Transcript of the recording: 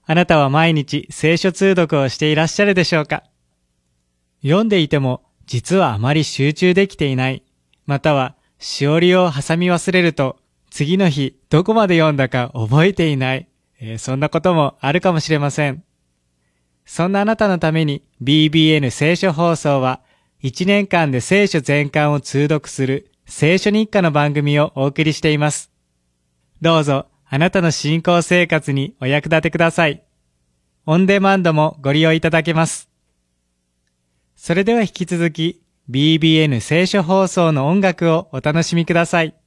あなたは毎日聖書通読をしていらっしゃるでしょうか？読んでいても実はあまり集中できていない。またはしおりを挟み忘れると次の日どこまで読んだか覚えていない。そんなこともあるかもしれません。そんなあなたのために BBN 聖書放送は1年間で聖書全巻を通読する聖書日課の番組をお送りしています。どうぞあなたの信仰生活にお役立てください。オンデマンドもご利用いただけます。それでは引き続き BBN 聖書放送の音楽をお楽しみください。